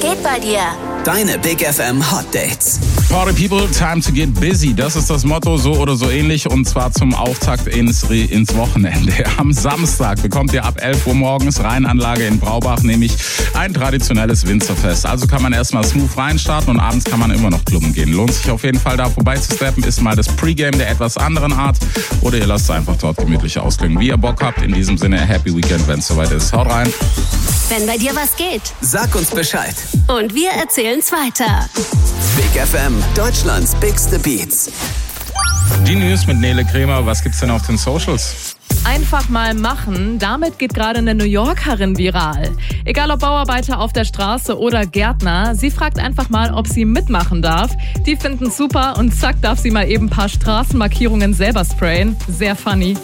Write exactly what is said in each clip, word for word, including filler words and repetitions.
geht bei dir? Deine Big F M Hot Dates. Party People, time to get busy. Das ist das Motto, so oder so ähnlich. Und zwar zum Auftakt ins, ins Wochenende. Am Samstag bekommt ihr ab elf Uhr morgens Rheinanlage in Braubach, nämlich ein traditionelles Winzerfest. Also kann man erstmal smooth reinstarten und abends kann man immer noch klubben gehen. Lohnt sich auf jeden Fall da vorbeizusteppen. Ist mal das Pre-Game der etwas anderen Art. Oder ihr lasst es einfach dort gemütlich ausklingen, wie ihr Bock habt. In diesem Sinne, Happy Weekend, wenn es soweit ist. Haut rein. Wenn bei dir was geht. Sag uns Bescheid. Und wir erzählen's weiter. Big F M, Deutschlands bigste Beats. Die News mit Nele Kremer. Was gibt's denn auf den Socials? Einfach mal machen, damit geht gerade eine New Yorkerin viral. Egal ob Bauarbeiter auf der Straße oder Gärtner, sie fragt einfach mal, ob sie mitmachen darf. Die finden's super und zack darf sie mal eben ein paar Straßenmarkierungen selber sprayen. Sehr funny.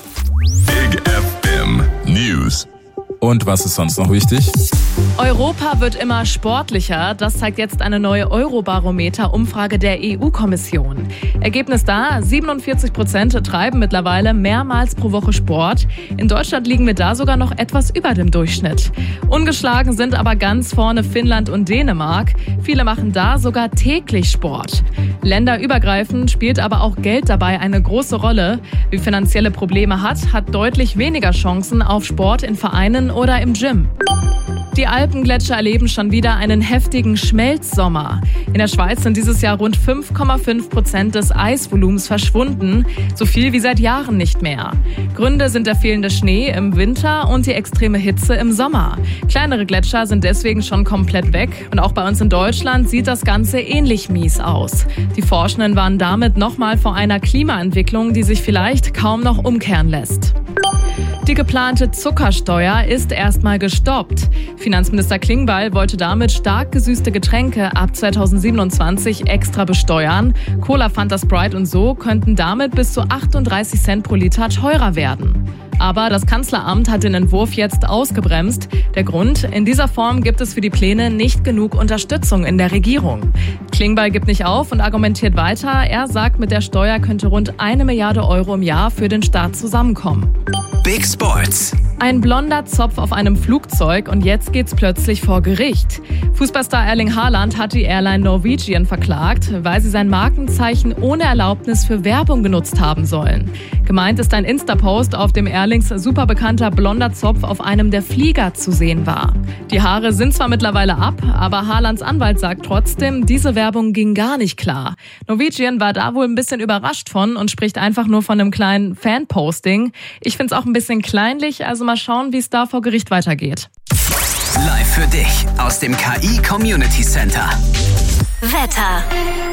Big F M News. Und was ist sonst noch wichtig? Europa wird immer sportlicher. Das zeigt jetzt eine neue Eurobarometer-Umfrage der E U-Kommission. Ergebnis da, siebenundvierzig Prozent treiben mittlerweile mehrmals pro Woche Sport. In Deutschland liegen wir da sogar noch etwas über dem Durchschnitt. Ungeschlagen sind aber ganz vorne Finnland und Dänemark. Viele machen da sogar täglich Sport. Länderübergreifend spielt aber auch Geld dabei eine große Rolle. Wer finanzielle Probleme hat, hat deutlich weniger Chancen auf Sport in Vereinen oder im Gym. Die Alpengletscher erleben schon wieder einen heftigen Schmelzsommer. In der Schweiz sind dieses Jahr rund fünf Komma fünf Prozent des Eisvolumens verschwunden. So viel wie seit Jahren nicht mehr. Gründe sind der fehlende Schnee im Winter und die extreme Hitze im Sommer. Kleinere Gletscher sind deswegen schon komplett weg. Und auch bei uns in Deutschland sieht das Ganze ähnlich mies aus. Die Forschenden warnen damit nochmal vor einer Klimaentwicklung, die sich vielleicht kaum noch umkehren lässt. Die geplante Zuckersteuer ist erstmal gestoppt. Finanzminister Klingbeil wollte damit stark gesüßte Getränke ab zweitausendsiebenundzwanzig extra besteuern. Cola, Fanta, Sprite und so könnten damit bis zu achtunddreißig Cent pro Liter teurer werden. Aber das Kanzleramt hat den Entwurf jetzt ausgebremst. Der Grund, in dieser Form gibt es für die Pläne nicht genug Unterstützung in der Regierung. Klingbeil gibt nicht auf und argumentiert weiter. Er sagt, mit der Steuer könnte rund eine Milliarde Euro im Jahr für den Staat zusammenkommen. Big Sports. Ein blonder Zopf auf einem Flugzeug und jetzt geht's plötzlich vor Gericht. Fußballstar Erling Haaland hat die Airline Norwegian verklagt, weil sie sein Markenzeichen ohne Erlaubnis für Werbung genutzt haben sollen. Gemeint ist ein Insta-Post, auf dem Erlings super bekannter blonder Zopf auf einem der Flieger zu sehen war. Die Haare sind zwar mittlerweile ab, aber Haalands Anwalt sagt trotzdem, diese Werbung ging gar nicht klar. Norwegian war da wohl ein bisschen überrascht von und spricht einfach nur von einem kleinen Fan-Posting. Ich find's auch ein bisschen kleinlich, also mal schauen, wie es da vor Gericht weitergeht. Live für dich aus dem K I Community Center. Wetter.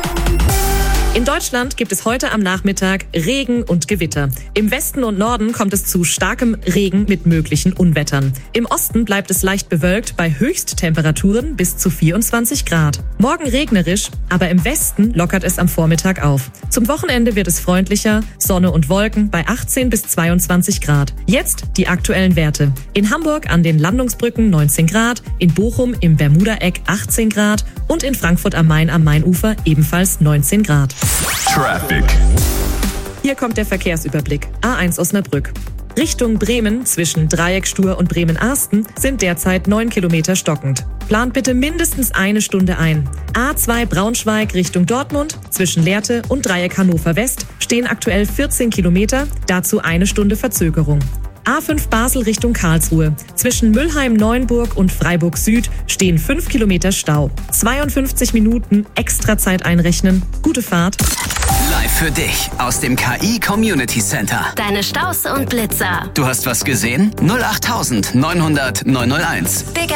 In Deutschland gibt es heute am Nachmittag Regen und Gewitter. Im Westen und Norden kommt es zu starkem Regen mit möglichen Unwettern. Im Osten bleibt es leicht bewölkt bei Höchsttemperaturen bis zu vierundzwanzig Grad. Morgen regnerisch, aber im Westen lockert es am Vormittag auf. Zum Wochenende wird es freundlicher, Sonne und Wolken bei achtzehn bis zweiundzwanzig Grad. Jetzt die aktuellen Werte. In Hamburg an den Landungsbrücken neunzehn Grad, in Bochum im Bermuda-Eck achtzehn Grad und in Frankfurt am Main am Mainufer ebenfalls neunzehn Grad. Traffic. Hier kommt der Verkehrsüberblick. A eins Osnabrück. Richtung Bremen zwischen Dreieckstur und Bremen-Arsten sind derzeit neun Kilometer stockend. Plant bitte mindestens eine Stunde ein. A zwei Braunschweig Richtung Dortmund zwischen Lehrte und Dreieck Hannover West stehen aktuell vierzehn Kilometer, dazu eine Stunde Verzögerung. A fünf Basel Richtung Karlsruhe. Zwischen Mülheim-Neuenburg und Freiburg Süd stehen fünf Kilometer Stau. zweiundfünfzig Minuten extra Zeit einrechnen. Gute Fahrt. Live für dich aus dem K I Community Center. Deine Staus und Blitzer. Du hast was gesehen? null acht neunhundert neunhunderteins. Big